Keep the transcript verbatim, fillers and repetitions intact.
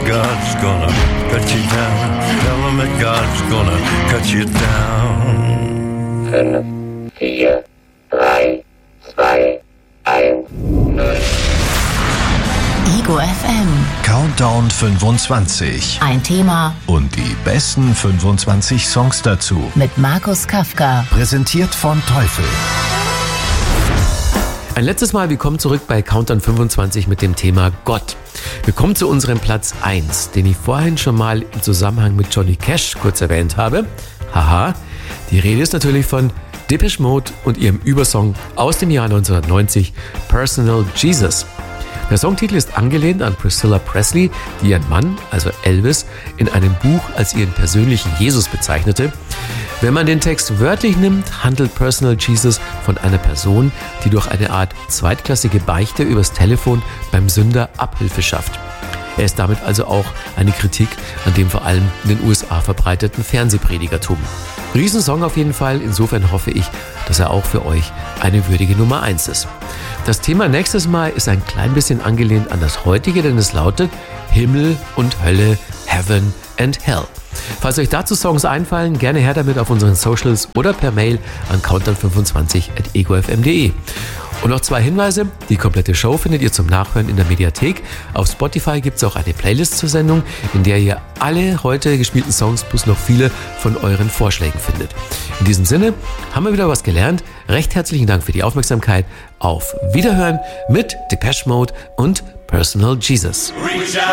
God's gonna cut you down. Tell him that God's gonna cut you down. fünf, vier, drei, zwei, eins, null. Ego F M. Countdown fünfundzwanzig. Ein Thema Und die besten fünfundzwanzig Songs dazu. mit Markus Kafka. Präsentiert von Teufel. Ein letztes Mal, willkommen zurück bei Countdown fünfundzwanzig mit dem Thema Gott. Wir kommen zu unserem Platz eins, den ich vorhin schon mal im Zusammenhang mit Johnny Cash kurz erwähnt habe. Haha, die Rede ist natürlich von Depeche Mode und ihrem Übersong aus dem Jahr neunzehnhundertneunzig, Personal Jesus. Der Songtitel ist angelehnt an Priscilla Presley, die ihren Mann, also Elvis, in einem Buch als ihren persönlichen Jesus bezeichnete. Wenn man den Text wörtlich nimmt, handelt Personal Jesus von einer Person, die durch eine Art zweitklassige Beichte übers Telefon beim Sünder Abhilfe schafft. Er ist damit also auch eine Kritik an dem vor allem in den U S A verbreiteten Fernsehpredigertum. Riesensong auf jeden Fall, insofern hoffe ich, dass er auch für euch eine würdige Nummer eins ist. Das Thema nächstes Mal ist ein klein bisschen angelehnt an das heutige, denn es lautet Himmel und Hölle, Heaven and Hell. Falls euch dazu Songs einfallen, gerne her damit auf unseren Socials oder per Mail an countdown fünfundzwanzig at ego f m punkt de. Und noch zwei Hinweise. Die komplette Show findet ihr zum Nachhören in der Mediathek. Auf Spotify gibt es auch eine Playlist zur Sendung, in der ihr alle heute gespielten Songs plus noch viele von euren Vorschlägen findet. In diesem Sinne haben wir wieder was gelernt. Recht herzlichen Dank für die Aufmerksamkeit. Auf Wiederhören mit Depeche Mode und Personal Jesus.